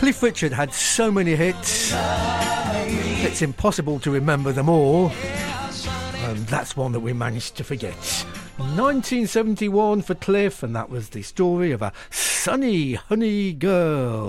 Cliff Richard had so many hits, it's impossible to remember them all. And that's one that we managed to forget. 1971 for Cliff, and that was the story of a sunny honey girl.